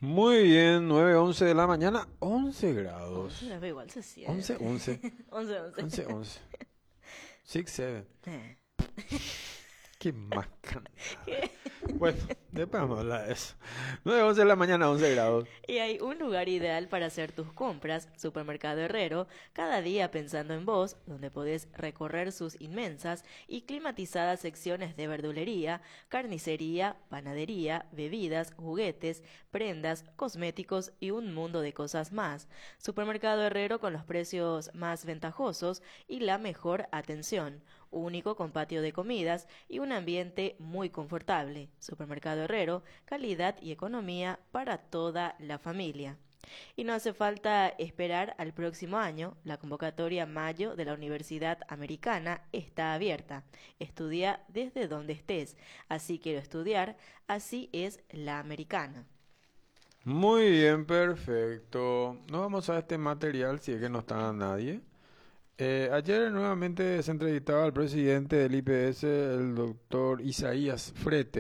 Muy bien, 9:11 de la mañana, 11 11 grados. pero igual se 11, siente. 11, 11, 11. 11, 11. 6, 7. Eh, Qué macanada. ¿qué? Bueno, después vamos a hablar de eso. 9:11 de la mañana, 11 grados. Y hay un lugar ideal para hacer tus compras, Supermercado Herrero, cada día pensando en vos, donde podés recorrer sus inmensas y climatizadas secciones de verdulería, carnicería, panadería, bebidas, juguetes, prendas, cosméticos y un mundo de cosas más. Supermercado Herrero con los precios más ventajosos y la mejor atención. Único con patio de comidas y un ambiente muy confortable. Supermercado Herrero, calidad y economía para toda la familia. Y no hace falta esperar al próximo año, la convocatoria mayo de la Universidad Americana está abierta. Estudia desde donde estés. Así quiero estudiar, así es la americana. Muy bien, perfecto. Nos vamos a este material si es que no está nadie. Ayer nuevamente se entrevistaba al presidente del IPS, el doctor Isaías Frete.